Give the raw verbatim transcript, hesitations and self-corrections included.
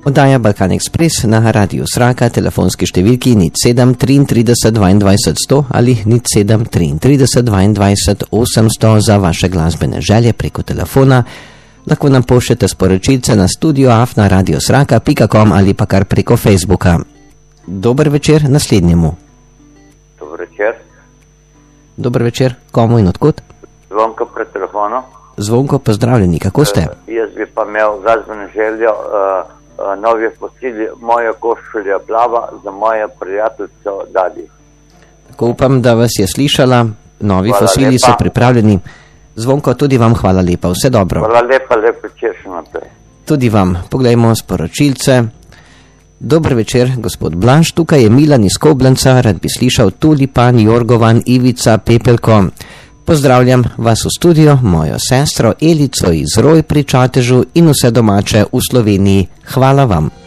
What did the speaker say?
Oddaja Balkan Express na Radiu Sraka, telefonski številki nič sedem triintrideset dvaindvajset sto ali nič sedem triintrideset dvaindvajset osemsto za vaše glasbene želje preko telefona. Lahko nam pošljete sporočilce na studio afna radiosraka pika com ali pa kar preko Facebooka. Dober večer naslednjemu. Dober večer. Dober večer, komu in odkot? Zvonko pred telefonom. Zvonko, pozdravljeni, kako ste? Uh, jaz bi pa imel glasbeno željo, uh, uh, novi fosili, moja košulja plava za mojo prijateljico Dadi. Tako upam, da vas je slišala, novi Hvala fosili lepa. so pripravljeni. Zvonko, tudi vam hvala lepa, vse dobro. Hvala lepa, lepo večer še naprej. Tudi vam, poglejmo sporočilce. Dober večer, gospod Blaž, tukaj je Milan iz Koblenca, rad bi slišal Tulipan, Jorgovan, Ivica, Pepelko. Pozdravljam vas v studio, mojo sestro Elico iz Roj pri Čatežu in vse domače v Sloveniji. Hvala vam.